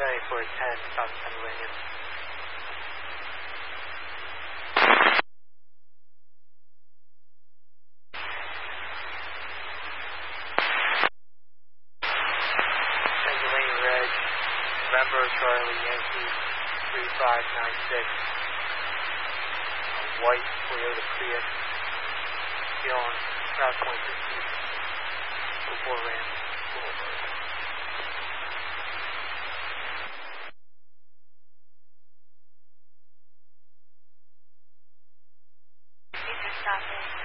7410, South Pennsylvania. Pennsylvania Red, November Charlie Yankee 3596. A white Toyota Prius. Still on Route 2050 before Ram Boulevard. Stopping.